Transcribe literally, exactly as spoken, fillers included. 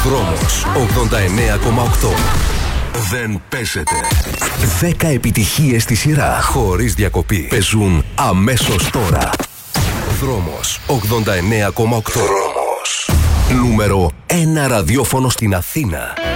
Δρόμος ογδόντα εννέα κόμμα οκτώ. Δεν παίζεται. Δέκα επιτυχίες στη σειρά, χωρίς διακοπή. Παίζουν αμέσως τώρα. Δρόμος ογδόντα εννέα κόμμα οκτώ. Δρόμος. Νούμερο ένα ραδιόφωνο στην Αθήνα.